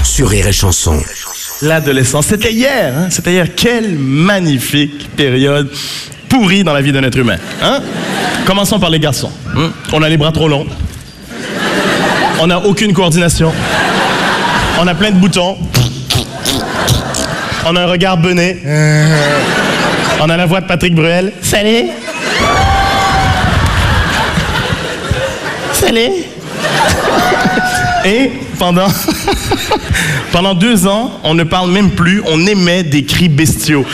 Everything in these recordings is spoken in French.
sur Rire et Chanson. L'adolescence, c'était hier, hein? C'était hier. Quelle magnifique période pourrie dans la vie d'un être humain. Hein? Commençons par les garçons. Hein? On a les bras trop longs. On n'a aucune coordination. On a plein de boutons. On a un regard bené. On a la voix de Patrick Bruel. Salut! Salut! Et pendant 2 ans, on ne parle même plus, on émet des cris bestiaux.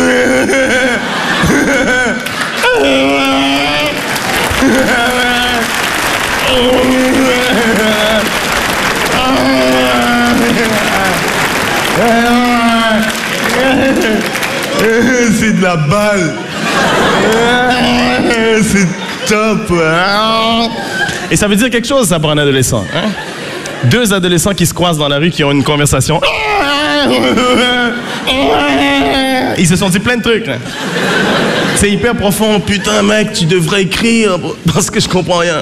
C'est de la balle. C'est top. Et ça veut dire quelque chose, ça, pour un adolescent. Hein? 2 adolescents qui se croisent dans la rue, qui ont une conversation. Ils se sont dit plein de trucs. Là. C'est hyper profond. Putain, mec, tu devrais écrire parce que je comprends rien.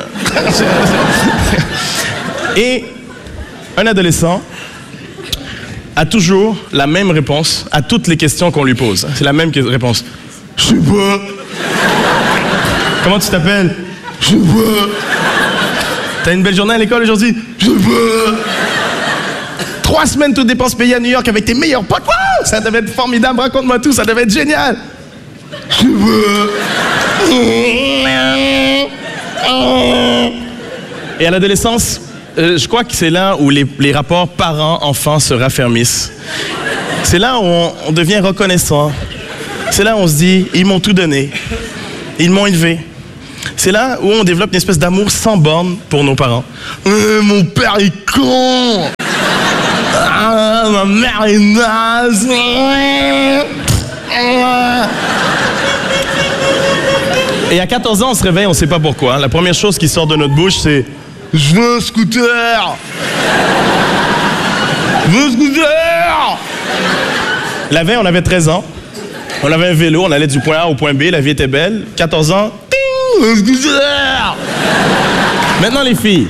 Et un adolescent a toujours la même réponse à toutes les questions qu'on lui pose. C'est la même réponse. Je sais pas. Comment tu t'appelles? Je sais pas. T'as une belle journée à l'école aujourd'hui? Je sais pas. 3 semaines toutes dépenses payées à New York avec tes meilleurs potes. Wow! Ça devait être formidable. Raconte-moi tout. Ça devait être génial. Je sais pas. Et à l'adolescence, je crois que c'est là où les rapports parents-enfants se raffermissent. C'est là où on devient reconnaissant. C'est là où on se dit, ils m'ont tout donné. Ils m'ont élevé. C'est là où on développe une espèce d'amour sans borne pour nos parents. Mon père est con! Ma mère est naze! Et à 14 ans, on se réveille, on ne sait pas pourquoi. La première chose qui sort de notre bouche, c'est « Je veux un scooter! Je veux un scooter! » La veille, on avait 13 ans. On avait un vélo, on allait du point A au point B, la vie était belle. 14 ans, ting! Un scooter! Maintenant, les filles.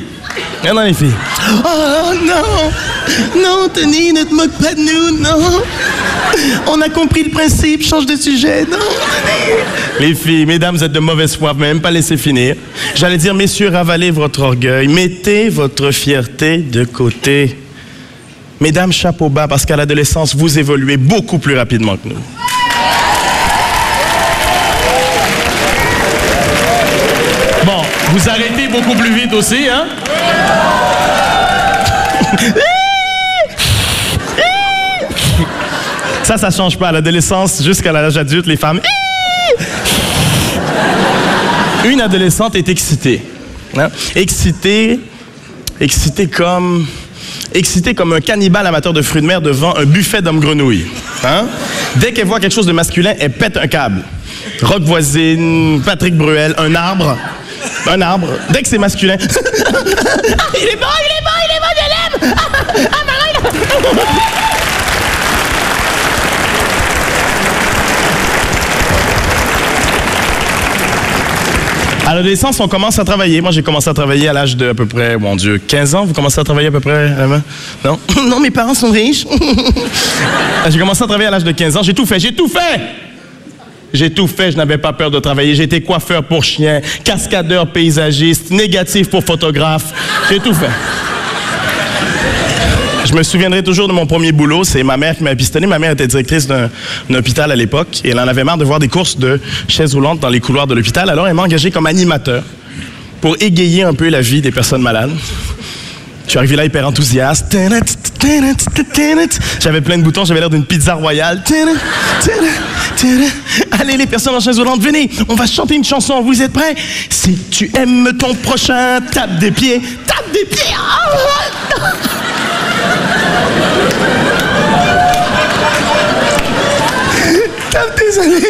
Oh non! Non, Tony, ne te moque pas de nous, non! On a compris le principe, change de sujet, non, Tony! Les filles, mesdames, vous êtes de mauvaise foi, vous m'avez même pas laissé finir. J'allais dire, messieurs, ravalez votre orgueil, mettez votre fierté de côté. Mesdames, chapeau bas, parce qu'à l'adolescence, vous évoluez beaucoup plus rapidement que nous. Bon, vous arrêtez beaucoup plus vite aussi, hein? Ça change pas. À l'adolescence, jusqu'à l'âge adulte, les femmes... Une adolescente est excitée. Hein? Excitée comme un cannibale amateur de fruits de mer devant un buffet d'hommes-grenouilles. Hein? Dès qu'elle voit quelque chose de masculin, elle pète un câble. Rock voisine, Patrick Bruel, un arbre. Dès que c'est masculin... il est bon, je l'aime! À l'adolescence, on commence à travailler. Moi, j'ai commencé à travailler à l'âge de à peu près, 15 ans. Vous commencez à travailler à peu près, non? Non, mes parents sont riches. J'ai commencé à travailler à l'âge de 15 ans. J'ai tout fait, je n'avais pas peur de travailler. J'étais coiffeur pour chiens, cascadeur paysagiste, négatif pour photographe. J'ai tout fait. Je me souviendrai toujours de mon premier boulot. C'est ma mère qui m'a pistonné. Ma mère était directrice d'un hôpital à l'époque et elle en avait marre de voir des courses de chaises roulantes dans les couloirs de l'hôpital. Alors, elle m'a engagé comme animateur pour égayer un peu la vie des personnes malades. Je suis arrivé là hyper enthousiaste. J'avais plein de boutons, j'avais l'air d'une pizza royale. Allez, les personnes en chaise roulante, venez, on va chanter une chanson. Vous êtes prêts? Si tu aimes ton prochain, tape des pieds. Désolé.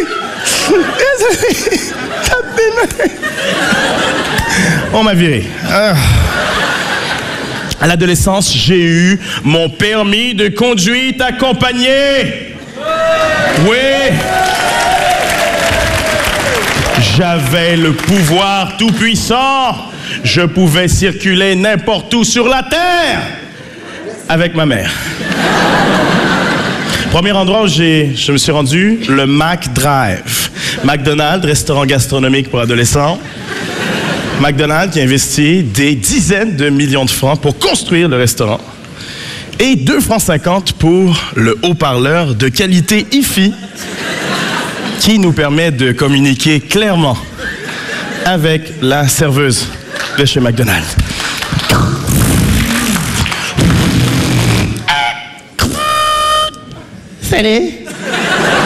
Tape des mains. On m'a viré. À l'adolescence, j'ai eu mon permis de conduite accompagné. Oui. J'avais le pouvoir tout-puissant. Je pouvais circuler n'importe où sur la terre. avec ma mère. Premier endroit où je me suis rendu, le McDrive. McDonald's, restaurant gastronomique pour adolescents. McDonald's qui a investi des dizaines de millions de francs pour construire le restaurant. Et 2,50 francs pour le haut-parleur de qualité hi-fi qui nous permet de communiquer clairement avec la serveuse de chez McDonald's. Salut!